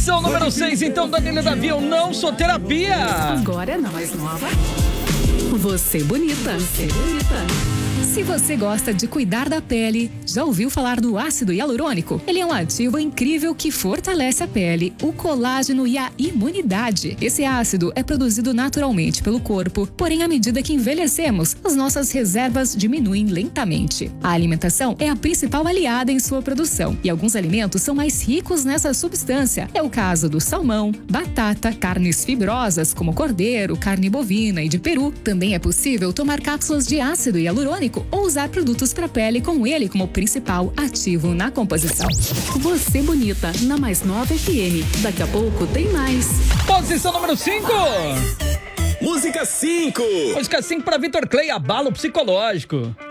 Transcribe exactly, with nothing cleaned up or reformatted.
Posição número seis, então, Daniela Davi, eu não sou terapia. Agora na mais nova. Você bonita. Você bonita. Se você gosta de cuidar da pele, já ouviu falar do ácido hialurônico? Ele é um ativo incrível que fortalece a pele, o colágeno e a imunidade. Esse ácido é produzido naturalmente pelo corpo, porém, à medida que envelhecemos, as nossas reservas diminuem lentamente. A alimentação é a principal aliada em sua produção e alguns alimentos são mais ricos nessa substância. É o caso do salmão, batata, carnes fibrosas como cordeiro, carne bovina e de peru. Também é possível tomar cápsulas de ácido hialurônico ou usar produtos para pele com ele como principal ativo na composição. Você bonita, na mais nova F M. Daqui a pouco tem mais. Posição número cinco. Música cinco. Música cinco para Vitor Clay, Abalo Psicológico.